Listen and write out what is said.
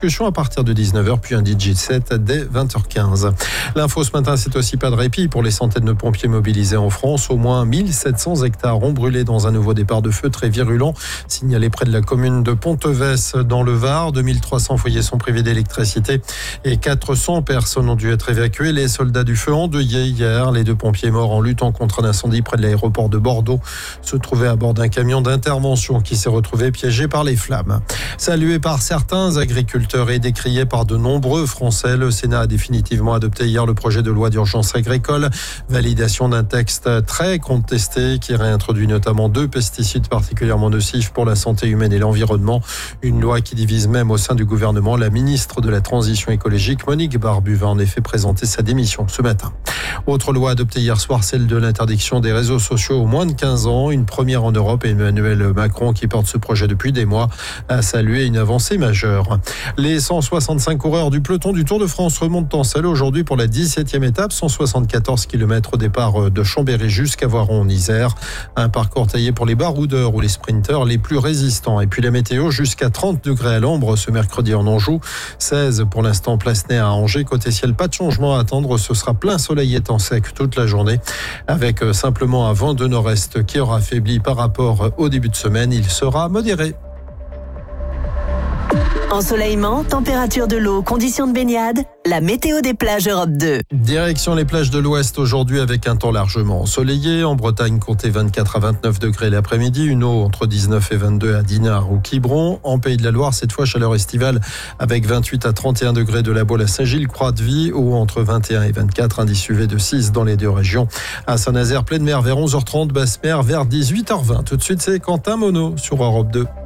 à partir de 19h, puis un DJ set dès 20h15. L'info ce matin, c'est aussi pas de répit pour les centaines de pompiers mobilisés en France. Au moins 1700 hectares ont brûlé dans un nouveau départ de feu très virulent, signalé près de la commune de Ponteves dans le Var. 2300 foyers sont privés d'électricité et 400 personnes ont dû être évacuées. Les soldats du feu endeuillés hier. Les 2 pompiers morts en luttant contre un incendie près de l'aéroport de Bordeaux se trouvaient à bord d'un camion d'intervention qui s'est retrouvé piégé par les flammes. Salué par certains agriculteurs et décrié par de nombreux Français, le Sénat a définitivement adopté hier le projet de loi d'urgence agricole. Validation d'un texte très contesté qui réintroduit notamment 2 pesticides particulièrement nocifs pour la santé humaine et l'environnement. Une loi qui divise même au sein du gouvernement. La ministre de la Transition écologique, Monique Barbu, va en effet présenter sa démission ce matin. Autre loi adoptée hier soir, celle de l'interdiction des réseaux sociaux aux moins de 15 ans. Une première en Europe. Emmanuel Macron, qui porte ce projet depuis des mois, a salué une avancée majeure. Les 165 coureurs du peloton du Tour de France remontent en selle aujourd'hui pour la 17e étape, 174 km au départ de Chambéry jusqu'à Voiron en Isère. Un parcours taillé pour les baroudeurs ou les sprinteurs les plus résistants. Et puis la météo, jusqu'à 30 degrés à l'ombre ce mercredi en Anjou, 16 pour l'instant place Nez à Angers. Côté ciel, pas de changement à attendre, ce sera plein soleil et temps sec toute la journée, avec simplement un vent de nord-est qui aura affaibli par rapport au début de semaine. Il sera modéré. Ensoleillement, température de l'eau, conditions de baignade, la météo des plages Europe 2. Direction les plages de l'Ouest aujourd'hui avec un temps largement ensoleillé. En Bretagne, comptez 24 à 29 degrés l'après-midi. Une eau entre 19 et 22 à Dinard ou Quiberon. En Pays de la Loire, cette fois chaleur estivale avec 28 à 31 degrés de la Baule à Saint-Gilles, Croix-de-Vie. Eau entre 21 et 24, indice UV de 6 dans les 2 régions. À Saint-Nazaire, pleine mer vers 11h30, basse mer vers 18h20. Tout de suite, c'est Quentin Monod sur Europe 2.